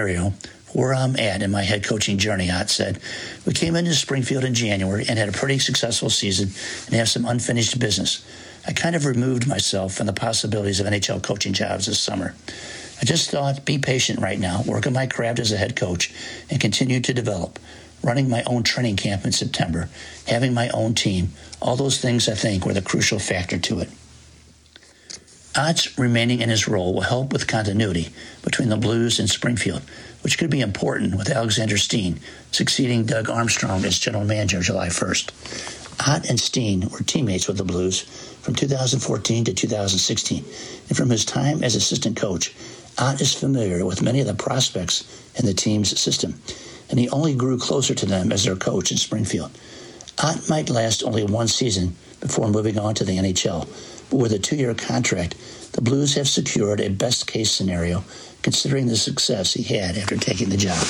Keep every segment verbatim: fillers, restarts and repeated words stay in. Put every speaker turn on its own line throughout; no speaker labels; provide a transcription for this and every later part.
where I'm at in my head coaching journey, Ott said. We came into Springfield in January and had a pretty successful season and have some unfinished business. I kind of removed myself from the possibilities of N H L coaching jobs this summer. I just thought, be patient right now, work on my craft as a head coach, and continue to develop. Running my own training camp in September, having my own team, all those things I think were the crucial factor to it. Ott's remaining in his role will help with continuity between the Blues and Springfield, which could be important with Alexander Steen succeeding Doug Armstrong as general manager July first. Ott and Steen were teammates with the Blues from two thousand fourteen to two thousand sixteen, and from his time as assistant coach, Ott is familiar with many of the prospects in the team's system, and he only grew closer to them as their coach in Springfield. Ott might last only one season before moving on to the N H L, but with a two-year contract, the Blues have secured a best-case scenario considering the success he had after taking the job.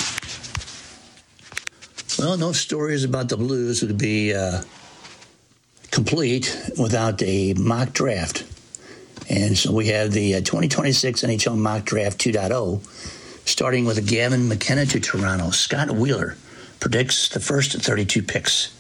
Well, no stories about the Blues would be uh, complete without a mock draft. And so we have the uh, twenty twenty-six N H L Mock Draft two point oh, starting with Gavin McKenna to Toronto. Scott Wheeler predicts the first thirty-two picks.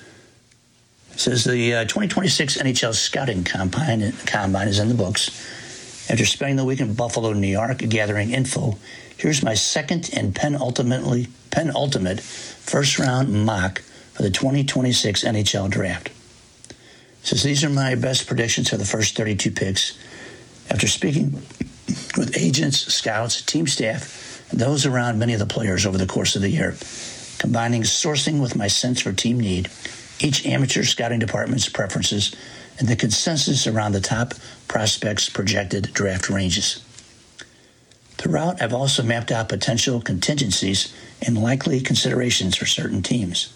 It says the uh, twenty twenty-six N H L Scouting Combine, Combine is in the books. After spending the week in Buffalo, New York, gathering info, here's my second and penultimately penultimate first-round mock for the twenty twenty-six N H L Draft. It says these are my best predictions for the first thirty-two picks. After speaking with agents, scouts, team staff, and those around many of the players over the course of the year, combining sourcing with my sense for team need, each amateur scouting department's preferences, and the consensus around the top prospects' projected draft ranges. Throughout, I've also mapped out potential contingencies and likely considerations for certain teams.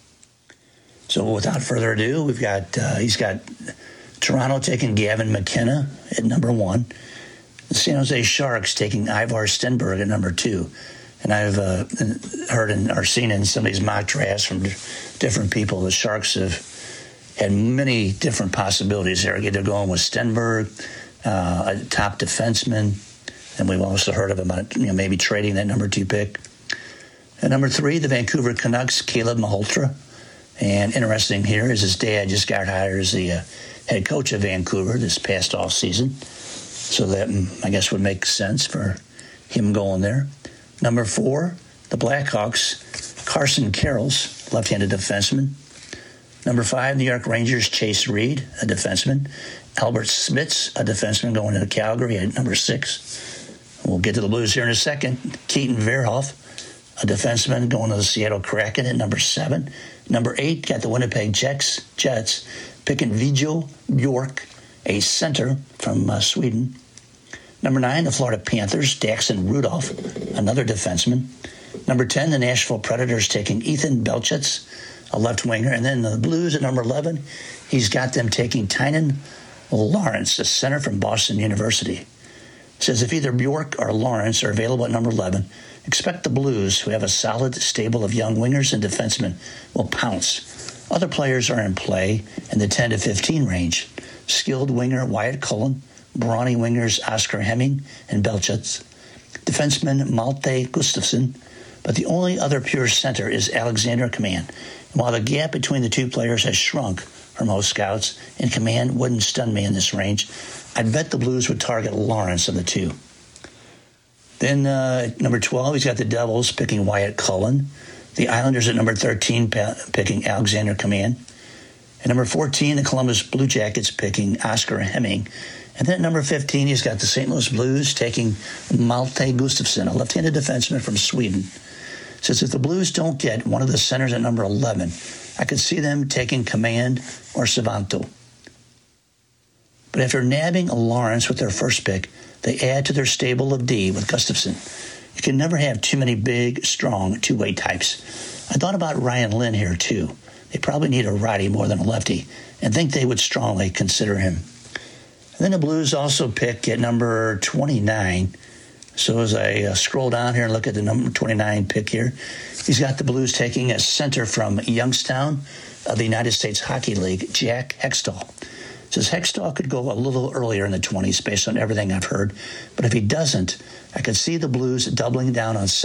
So without further ado, we've got uh, he's got Toronto taking Gavin McKenna at number one, the San Jose Sharks taking Ivar Stenberg at number two. And I've uh, heard and or seen in some of these mock drafts from different people, the Sharks have had many different possibilities there. They're going with Stenberg, uh, a top defenseman, and we've also heard of about you know maybe trading that number two pick. At number three, the Vancouver Canucks, Caleb Malhotra. And interesting here is his dad just got hired as the uh, head coach of Vancouver this past off season, so that I guess would make sense for him going there. Number four, the Blackhawks, Carson Carrolls, left-handed defenseman. Number five, New York Rangers, Chase Reed, a defenseman. Albert Smits, a defenseman going to Calgary at number six. We'll get to the Blues here in a second. Keaton Verhoff, a defenseman going to the Seattle Kraken at number seven. Number eight, got the Winnipeg Jets, Jets picking Viggo Bjork, a center from uh, Sweden. Number nine, the Florida Panthers, Daxon Rudolph, another defenseman. Number ten, the Nashville Predators taking Ethan Belchitz, a left winger. And then the Blues at number eleven, he's got them taking Tynan Lawrence, a center from Boston University. It says if either Bjork or Lawrence are available at number eleven, expect the Blues, who have a solid stable of young wingers and defensemen, will pounce. Other players are in play in the ten to fifteen range. Skilled winger Wyatt Cullen, brawny wingers Oscar Hemming and Belchitz, defenseman Malte Gustafsson, but the only other pure center is Alexander Command. And while the gap between the two players has shrunk for most scouts, and Command wouldn't stun me in this range, I'd bet the Blues would target Lawrence of the two. Then uh, number twelve, he's got the Devils picking Wyatt Cullen. The Islanders at number thirteen picking Alexander Command. At number fourteen, the Columbus Blue Jackets picking Oscar Hemming. And then at number fifteen, he's got the Saint Louis Blues taking Malte Gustafsson, a left-handed defenseman from Sweden. Says if the Blues don't get one of the centers at number eleven, I could see them taking Command or Savanto. But after nabbing Lawrence with their first pick, they add to their stable of D with Gustafsson. You can never have too many big, strong, two-way types. I thought about Ryan Lynn here, too. They probably need a righty more than a lefty, and think they would strongly consider him. And then the Blues also pick at number twenty-nine. So as I uh, scroll down here and look at the number twenty-nine pick here, he's got the Blues taking a center from Youngstown of the United States Hockey League, Jack Hextall. Says Hextall could go a little earlier in the twenties based on everything I've heard. But if he doesn't, I could see the Blues doubling down on